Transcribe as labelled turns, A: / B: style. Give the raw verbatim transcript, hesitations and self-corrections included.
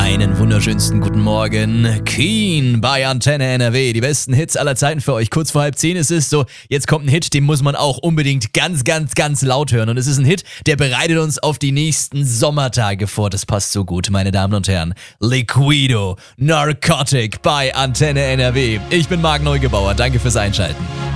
A: Einen wunderschönsten guten Morgen. Keen bei Antenne N R W. Die besten Hits aller Zeiten für euch. Kurz vor halb zehn ist es so, jetzt kommt ein Hit, den muss man auch unbedingt ganz, ganz, ganz laut hören. Und es ist ein Hit, der bereitet uns auf die nächsten Sommertage vor. Das passt so gut, meine Damen und Herren. Liquido, Narcotic bei Antenne N R W. Ich bin Marc Neugebauer. Danke fürs Einschalten.